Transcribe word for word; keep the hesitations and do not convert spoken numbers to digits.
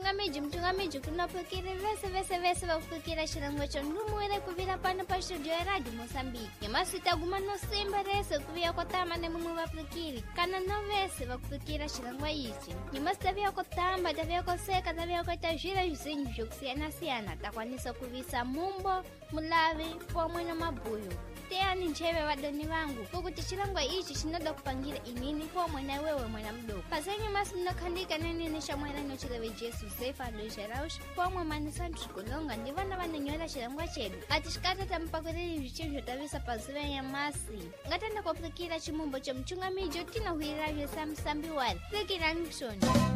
mchungameji mchungameji kunapokele vese vese vese vakupokela xilango xa ndumuwele kuvila pano pa studio ya radio Mozambique masitaguma no simba rese kuviya kotama ne mumwe vapokeli kana no vese vakupokela xilango ici nyimasi taviya kotamba taviya koseka taviya koita zvila zvinji vyokusiyana-siyana takwanisa kuvisa mumbo mulavi pomwe na mabuyo teyani ncheve vadoni vangu kukuti xilango ici xinoda kupangira inini pomwe na wewe mwana mdogo pasenye masi ndinokhandika nenini xa mwelano chileve jesu sefa loisha raush pomwe mani sandri kulonga ndi vana vanonyola xilango chedu ati xikata tampakuleli vicimvyo tavisa pazuve ya masi ngatanda kupukila ximumbo cha mchungameji tina huiravyo samsambi wale pekilani mshoni